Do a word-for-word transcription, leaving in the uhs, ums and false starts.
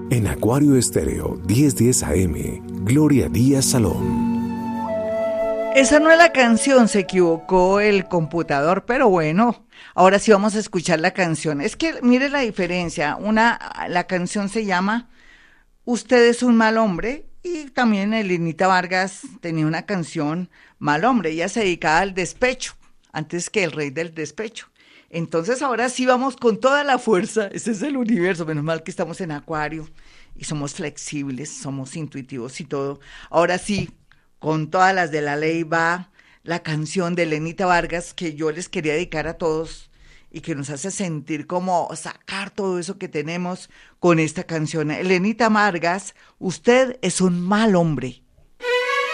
En Acuario Estéreo diez diez A M, Gloria Díaz Salón. Esa no es la canción, se equivocó el computador, pero bueno, ahora sí vamos a escuchar la canción. Es que mire la diferencia, una, la canción se llama Usted es un mal hombre y también Elenita Vargas tenía una canción Mal hombre, ella se dedicaba al despecho, antes que el rey del despecho. Entonces ahora sí vamos con toda la fuerza, ese es el universo, menos mal que estamos en Acuario y somos flexibles, somos intuitivos y todo. Ahora sí, con todas las de la ley va la canción de Elenita Vargas que yo les quería dedicar a todos y que nos hace sentir como sacar todo eso que tenemos con esta canción. Elenita Vargas, usted es un mal hombre.